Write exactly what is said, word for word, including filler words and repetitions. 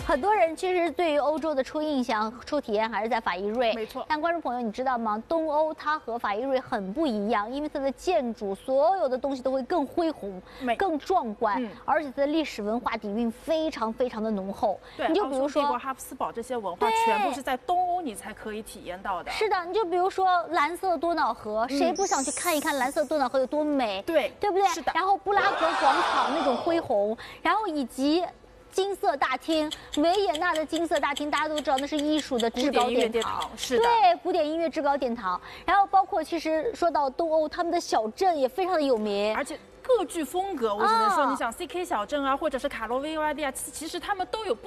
很多人其实对于欧洲的初印象、初体验还是在法意瑞， 没错。 但观众朋友，你知道吗？东欧它和法意瑞很不一样，因为它的建筑所有的东西都会更恢宏、更壮观，嗯、而且它的历史文化底蕴非常非常的浓厚。 对， 你就比如说帝国、哈布斯堡这些文化，全部是在东欧你才可以体验到的。 是的，你就比如说蓝色多瑙河，嗯、谁不想去看一看蓝色多瑙河有多美？ 对， 对不对？ 是的。 然后布拉格广场那种恢宏，然后以及。金色大厅，维也纳的金色大厅，大家都知道那是艺术的制高殿堂， 是的， 对，古典音乐制高殿堂。然后包括其实说到东欧，他们的小镇也非常的有名， 而且各具风格。我只能说，你想 C K 小镇啊，或者是卡罗维瓦蒂亚，其实他们都有不